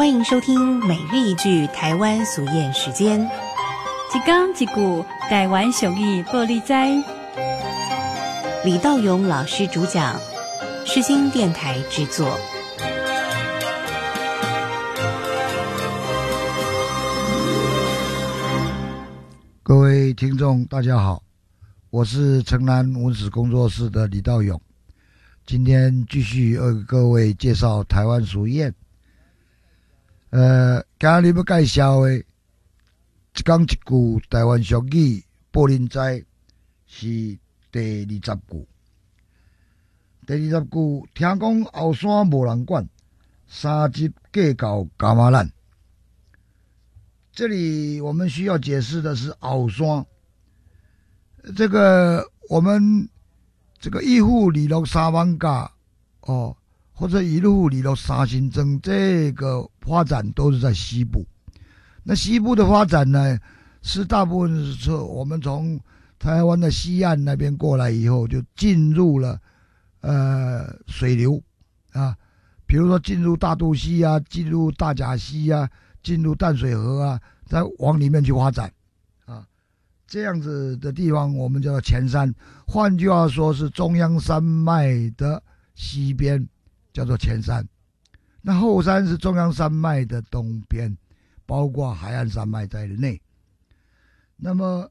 欢迎收听每日一句台湾俗谚时间。 一讲一句台湾俗语报你知。 李道勇老师主讲，世新电台制作。 各位听众大家好，我是城南文史工作室的李道勇，今天继续为各位介绍台湾俗谚。今日要介绍的一讲一句台湾俗语报恁知，是第20句。第20句，听讲后山无人管，3集计较加马烂。这里我们需要解释的是后山，这个我们这个一户二落3万家哦，或者一户二落3新庄，这个发展都是在西部。那西部的发展呢，是大部分是我们从台湾的西岸那边过来以后，就进入了水流啊，比如说进入大肚溪啊，进入大甲溪啊，进入淡水河啊，再往里面去发展啊，这样子的地方我们叫做前山。换句话说，是中央山脉的西边，叫做前山。那后山是中央山脉的东边，包括海岸山脉在内。那么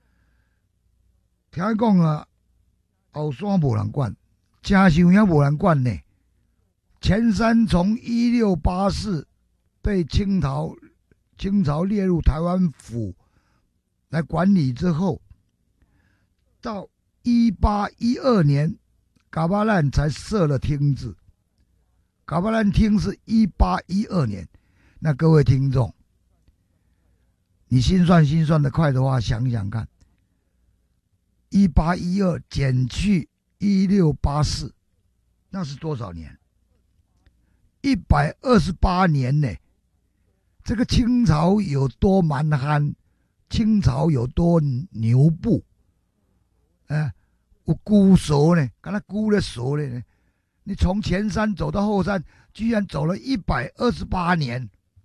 听讲啊，后山无人管，真像也无人管呢。前山从1684被清朝列入台湾府来管理之后，到1812年，加巴烂才设了厅制。加巴烂厅是1812年，那各位听众，你心算得快的话，想想看，1812减去1684，那是多少年？128年呢。这个清朝有多蛮憨，清朝有多牛步，有孤熟呢，跟他孤了熟了呢。你从前山走到后山，居然走了128年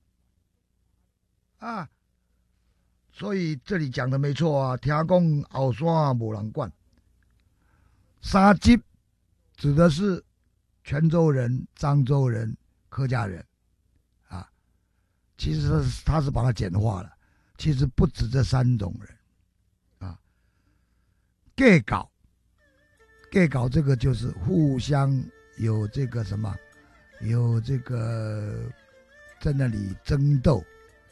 啊！所以这里讲的没错啊，听讲后山无人管，3集指的是泉州人、漳州人、客家人啊。其实他是把它简化了，其实不止这3种人啊。计较这个就是互相有这个什么，有这个在那里争斗